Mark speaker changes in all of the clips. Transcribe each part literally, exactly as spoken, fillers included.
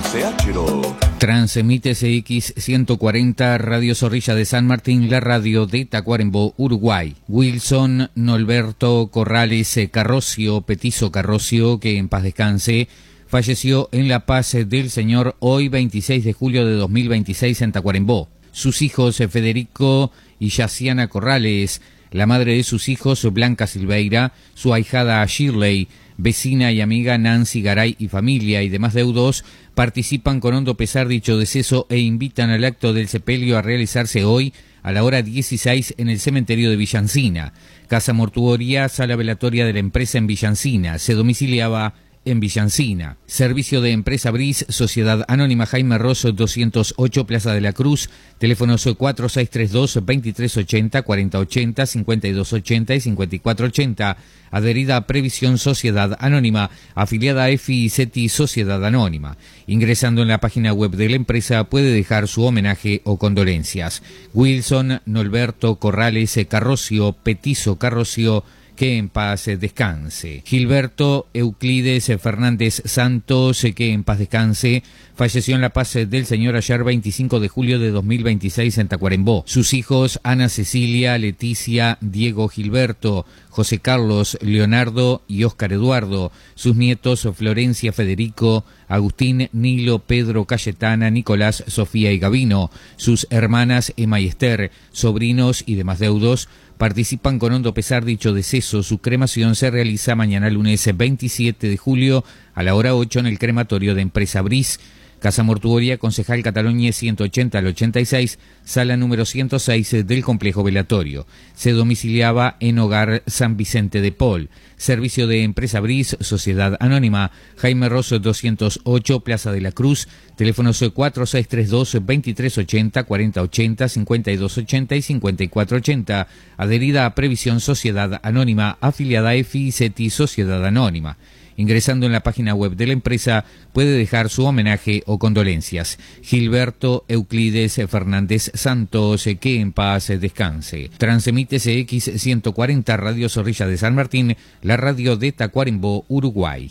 Speaker 1: C H L O.
Speaker 2: Transmite C X ciento cuarenta, Radio Zorrilla de San Martín, la radio de Tacuarembó, Uruguay. Wilson Norberto Corrales Carrocio, Petizo Carrocio, que en paz descanse, falleció en La Paz del Señor hoy veintiséis de julio de dos mil veintiséis en Tacuarembó. Sus hijos Federico y Yaciana Corrales, la madre de sus hijos Blanca Silveira, su ahijada Shirley, vecina y amiga Nancy Garay y familia y demás deudos participan con hondo pesar dicho deceso e invitan al acto del sepelio a realizarse hoy a la hora dieciséis en el cementerio de Villancina. Casa mortuoria, sala velatoria de la empresa en Villancina. Se domiciliaba en Villancina. Servicio de Empresa Bris, Sociedad Anónima Jaime Rosso doscientos ocho, Plaza de la Cruz. Teléfonos cuatro seis tres dos, veintitrés ochenta, cuarenta ochenta, cincuenta y dos ochenta y cincuenta y cuatro ochenta. Adherida a Previsión Sociedad Anónima, afiliada a EFI y CETI Sociedad Anónima. Ingresando en la página web de la empresa puede dejar su homenaje o condolencias. Wilson Norberto Corrales Carrocio, Petizo Carrocio, que en paz descanse. Gilberto Euclides Fernández Santos, que en paz descanse, falleció en La Paz del Señor ayer veinticinco de julio de dos mil veintiséis en Tacuarembó. Sus hijos Ana Cecilia, Leticia, Diego Gilberto, José Carlos, Leonardo y Óscar Eduardo. Sus nietos Florencia, Federico, Agustín, Nilo, Pedro, Cayetana, Nicolás, Sofía y Gavino. Sus hermanas Emma y Esther, sobrinos y demás deudos participan con hondo pesar dicho deceso. Su cremación se realiza mañana lunes veintisiete de julio a la hora ocho en el crematorio de Empresa Bris. Casa Mortuoria, Concejal Cataluña ciento ochenta al ochenta y seis, sala número ciento seis del complejo velatorio. Se domiciliaba en Hogar San Vicente de Paul. Servicio de Empresa Bris, Sociedad Anónima, Jaime Rosso doscientos ocho, Plaza de la Cruz. Teléfonos cuatro seis tres dos, veintitrés ochenta, cuarenta ochenta, cincuenta y dos ochenta y cincuenta y cuatro ochenta. Adherida a Previsión Sociedad Anónima, afiliada a EFI y CETI Sociedad Anónima. Ingresando en la página web de la empresa puede dejar su homenaje o condolencias. Gilberto Euclides Fernández Santos, que en paz descanse. Transmite C X ciento cuarenta, Radio Zorrilla de San Martín, la radio de Tacuarembó, Uruguay.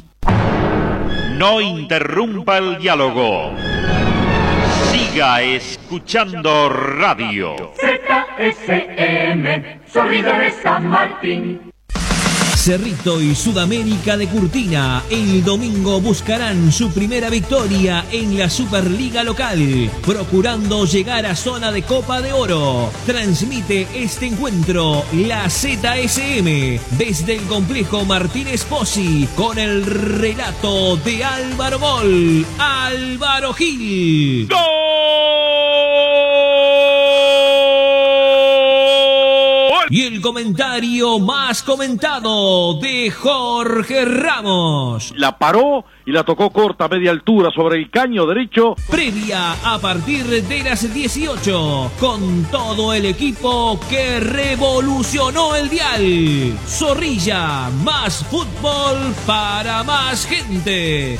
Speaker 3: No interrumpa el diálogo. Siga escuchando radio.
Speaker 4: Z S M, Zorrilla de San Martín.
Speaker 5: Cerrito y Sudamérica de Curtina el domingo buscarán su primera victoria en la Superliga local, procurando llegar a zona de Copa de Oro. Transmite este encuentro la Z S M desde el complejo Martínez Pozzi con el relato de Álvaro Gol, Álvaro Gil.
Speaker 3: ¡Gol!
Speaker 5: Y el comentario más comentado de Jorge Ramos.
Speaker 6: La paró y la tocó corta a media altura sobre el caño derecho.
Speaker 5: Previa a partir de las dieciocho, con todo el equipo que revolucionó el dial. Zorrilla, más fútbol para más gente.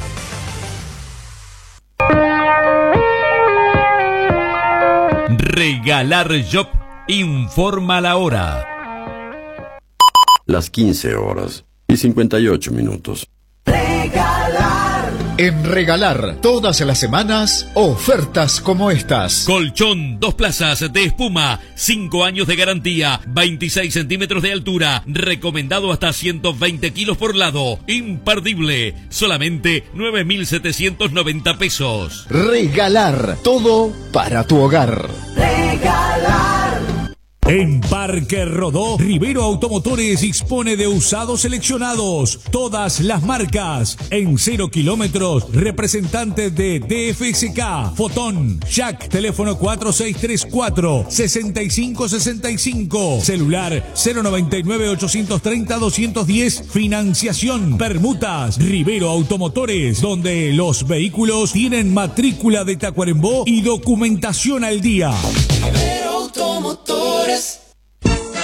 Speaker 7: Regalar Job informa la hora.
Speaker 8: Las quince horas y cincuenta y ocho minutos.
Speaker 9: Regalar. En Regalar, todas las semanas, ofertas como estas.
Speaker 7: Colchón, dos plazas de espuma, cinco años de garantía, veintiséis centímetros de altura, recomendado hasta ciento veinte kilos por lado, imperdible, solamente nueve mil setecientos noventa pesos.
Speaker 9: Regalar, todo para tu hogar.
Speaker 4: Regalar.
Speaker 10: En Parque Rodó, Rivero Automotores dispone de usados seleccionados, todas las marcas, en cero kilómetros, representantes de D F S K, Fotón, Jack, teléfono cuatro seis tres cuatro, seis cinco seis cinco, celular cero noventa y nueve, ochocientos treinta, doscientos diez, financiación, permutas, Rivero Automotores, donde los vehículos tienen matrícula de Tacuarembó y documentación al día.